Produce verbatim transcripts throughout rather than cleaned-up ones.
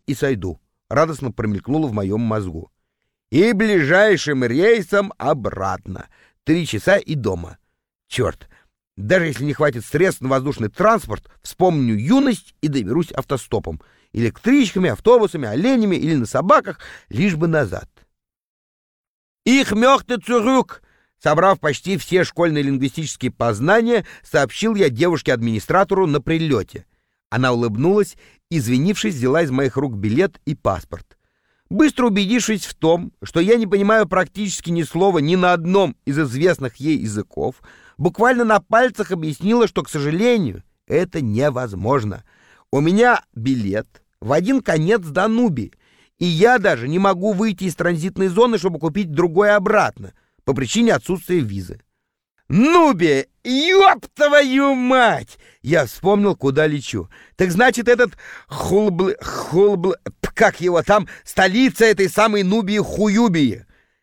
и сойду», — радостно промелькнуло в моем мозгу. «И ближайшим рейсом обратно. Три часа и дома. Черт, даже если не хватит средств на воздушный транспорт, вспомню юность и доберусь автостопом, электричками, автобусами, оленями или на собаках, лишь бы назад». «Их мёхте цурюк!» Собрав почти все школьные лингвистические познания, сообщил я девушке-администратору на прилете. Она улыбнулась, извинившись, взяла из моих рук билет и паспорт. Быстро убедившись в том, что я не понимаю практически ни слова ни на одном из известных ей языков, буквально на пальцах объяснила, что, к сожалению, это невозможно. У меня билет в один конец до Нуби, и я даже не могу выйти из транзитной зоны, чтобы купить другой обратно, по причине отсутствия визы. «Нуби, ёб твою мать!» Я вспомнил, куда лечу. «Так значит, этот хулбл... хулбл... как его там, столица этой самой Нубии-Хуюбии!»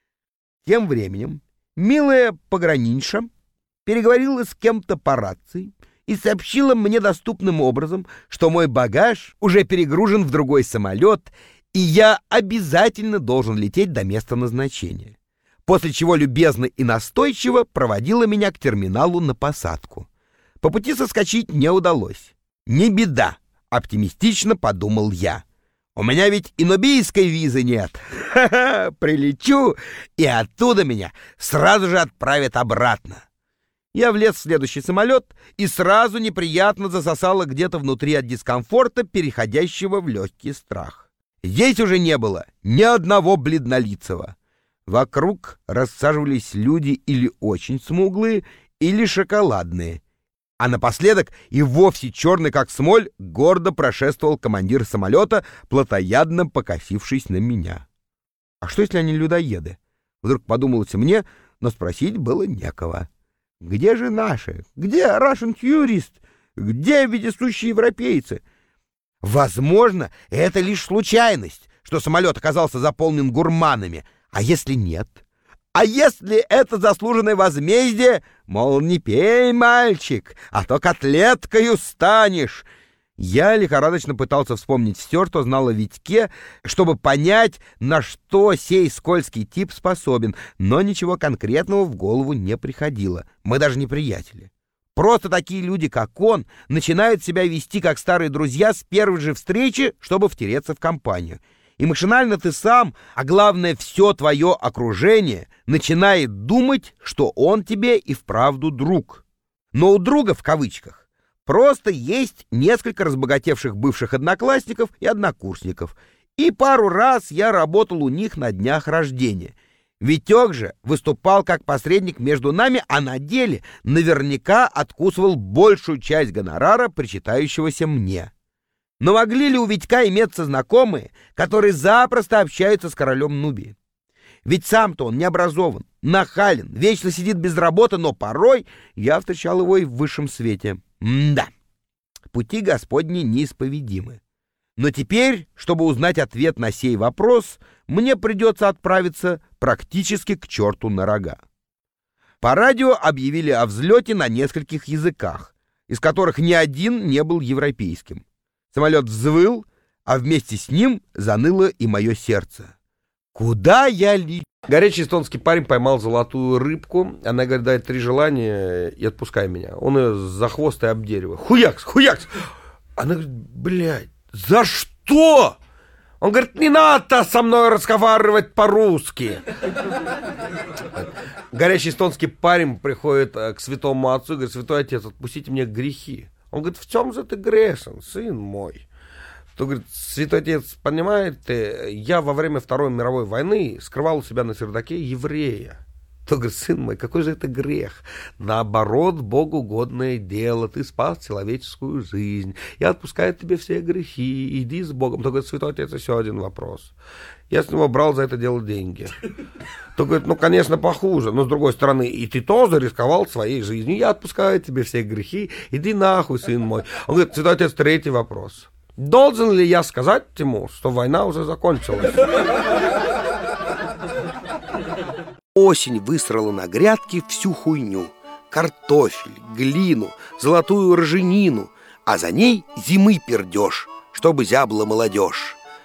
Тем временем милая пограничша переговорила с кем-то по рации и сообщила мне доступным образом, что мой багаж уже перегружен в другой самолет, и я обязательно должен лететь до места назначения. После чего любезно и настойчиво проводила меня к терминалу на посадку. По пути соскочить не удалось. «Не беда», — оптимистично подумал я. «У меня ведь и нубийской визы нет. Ха-ха, прилечу, и оттуда меня сразу же отправят обратно». Я влез в следующий самолет, и сразу неприятно засосало где-то внутри от дискомфорта, переходящего в легкий страх. Здесь уже не было ни одного бледнолицего. Вокруг рассаживались люди или очень смуглые, или шоколадные. А напоследок и вовсе черный как смоль гордо прошествовал командир самолета, плотоядно покосившись на меня. А что, если они людоеды? Вдруг подумалось мне, но спросить было некого. Где же наши? Где Russian Tourist? Где вездесущие европейцы? Возможно, это лишь случайность, что самолет оказался заполнен гурманами. А если нет? А если это заслуженное возмездие? Мол, не пей, мальчик, а то котлеткою станешь. Я лихорадочно пытался вспомнить все, что знал о Витьке, чтобы понять, на что сей скользкий тип способен, но ничего конкретного в голову не приходило. Мы даже не приятели. Просто такие люди, как он, начинают себя вести как старые друзья с первой же встречи, чтобы втереться в компанию. И машинально ты сам, а главное, все твое окружение, начинает думать, что он тебе и вправду друг. Но у друга, в кавычках, просто есть несколько разбогатевших бывших одноклассников и однокурсников. И пару раз я работал у них на днях рождения. Витек же выступал как посредник между нами, а на деле наверняка откусывал большую часть гонорара, причитающегося мне. Но могли ли у Витька иметься знакомые, которые запросто общаются с королем Нубии? Ведь сам-то он не образован, нахален, вечно сидит без работы, но порой я встречал его и в высшем свете. М-да, пути Господни неисповедимы. Но теперь, чтобы узнать ответ на сей вопрос, мне придется отправиться практически к черту на рога. По радио объявили о взлете на нескольких языках, из которых ни один не был европейским. Самолет взвыл, а вместе с ним заныло и мое сердце. Куда я лечу? Горячий эстонский парень поймал золотую рыбку. Она говорит, дай три желания и отпускай меня. Он ее за хвост и об дерево. Хуякс, хуякс! Она говорит, блядь, за что? Он говорит, не надо со мной разговаривать по-русски. Горячий эстонский парень приходит к святому отцу и говорит, святой отец, отпустите мне грехи. Он говорит, в чем же ты грешен, сын мой? То говорит, святой отец, понимаете, я во время Второй мировой войны скрывал у себя на чердаке еврея. То говорит, сын мой, какой же это грех? Наоборот, Богу угодное дело, ты спас человеческую жизнь. Я отпускаю тебе все грехи, иди с Богом. То говорит, святой отец, еще один вопрос. Я с него брал за это дело деньги. То говорит, ну, конечно, похуже, но с другой стороны, и ты тоже рисковал своей жизнью. Я отпускаю тебе все грехи, иди нахуй, сын мой. Он говорит, святой отец, третий вопрос. Должен ли я сказать ему, что война уже закончилась? Осень высрала на грядке всю хуйню. Картофель, глину, золотую ржанину, а за ней зимы пердеж, чтобы зябла молодежь.